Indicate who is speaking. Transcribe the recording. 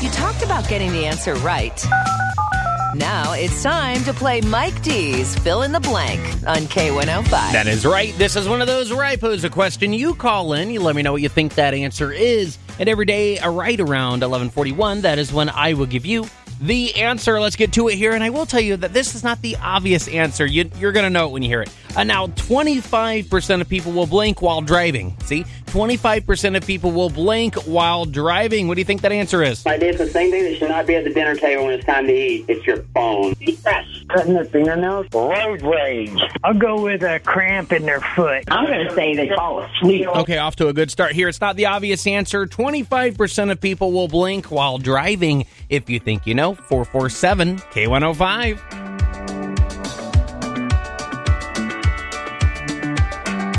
Speaker 1: You talked about getting the answer right. Now it's time to play Mike D's Fill in the Blank on K105.
Speaker 2: That is right. This is one of those where I pose a question. You call in. You let me know what you think that answer is. And every day, right around 11:41, that is when I will give you the answer. Let's get to it here. And I will tell you that this is not the obvious answer. You're going to know it when you hear it. Now, 25% of people will blink while driving. See? 25% of people will blink while driving. What do you think that answer is?
Speaker 3: My idea is the same thing that should not be at the dinner table when it's time to eat. It's your phone.
Speaker 4: Cutting their fingernails.
Speaker 5: Road rage. I'll go with a cramp in their foot.
Speaker 4: I'm going to say they fall asleep.
Speaker 2: Okay, off to a good start here. It's not the obvious answer. 25% of people will blink while driving. If you think you know, 447 K105.